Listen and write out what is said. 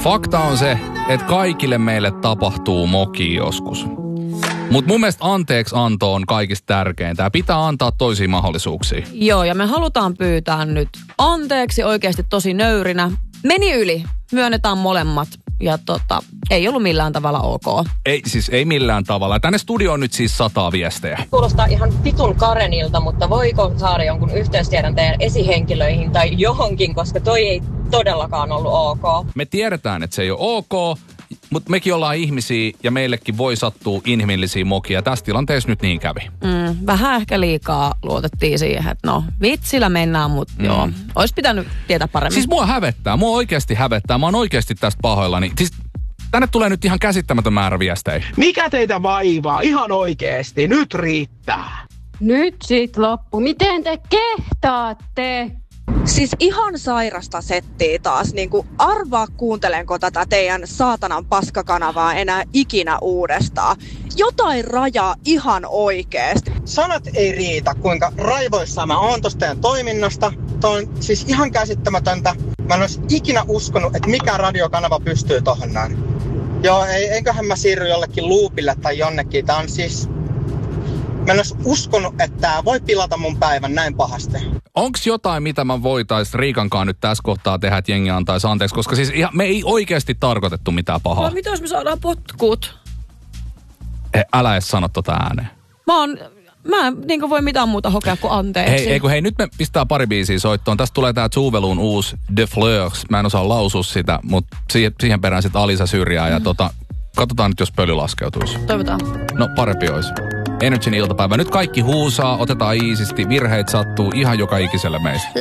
Fakta on se, että kaikille meille tapahtuu moki joskus. Mutta mun mielestä anteeksi anto on kaikista tärkeintä. Pitää antaa toisia mahdollisuuksia. Joo, ja me halutaan pyytää nyt anteeksi oikeasti tosi nöyrinä. Meni yli. Myönnetään molemmat. Ja ei ollut millään tavalla ok. Ei millään tavalla. Tänne studioon nyt siis 100 viestejä. Kuulostaa ihan vitun Karenilta, mutta voiko saada jonkun yhteystiedon teidän esihenkilöihin tai johonkin, koska toi ei todellakaan ollut ok. Me tiedetään, että se ei ole ok, mutta mekin ollaan ihmisiä ja meillekin voi sattua inhimillisiä mokia. Tässä tilanteessa nyt niin kävi. Vähän ehkä liikaa luotettiin siihen, että no vitsillä mennään, mutta joo. Olisi pitänyt tietää paremmin. Siis mua oikeasti hävettää. Mä oon oikeasti tästä pahoillani. Siis tänne tulee nyt ihan käsittämätön määrä viestejä. Mikä teitä vaivaa? Ihan oikeesti. Nyt riittää. Nyt sit loppu. Miten te kehtaatte? Siis ihan sairasta settiä taas. Arvaa kuuntelenko tätä teidän saatanan paskakanavaa enää ikinä uudestaan. Jotain rajaa ihan oikeesti. Sanat ei riitä, kuinka raivoissa mä oon tosta teidän toiminnasta. Toi on siis ihan käsittämätöntä. Mä en olisi ikinä uskonut, että mikä radiokanava pystyy tohon näin. Joo, eiköhän mä siirry jollekin loopille tai jonnekin. Tää on siis... Mä en olisi uskonut, että tää voi pilata mun päivän näin pahasti. Onks jotain, mitä mä voitais Riikankaan nyt tässä kohtaa tehdä, että jengi antaisi anteeksi? Koska siis me ei oikeasti tarkoitettu mitään pahaa. No, mitä jos me saadaan potkut? Älä edes sano tota ääneen. Mä en voi mitään muuta hokea kuin anteeksi. Hei, nyt me pistää pari biisiä soittoon. Tästä tulee tää Tuveluun uusi The Fleurs. Mä en osaa lausua sitä, mutta siihen perään sit Alisa syrjää. Ja katsotaan nyt, jos pöly laskeutuisi. Toivotaan. No, parempi olisi. Energyn iltapäivä. Nyt kaikki huusaa, otetaan iisisti, virheet sattuu ihan joka ikiselle meistä.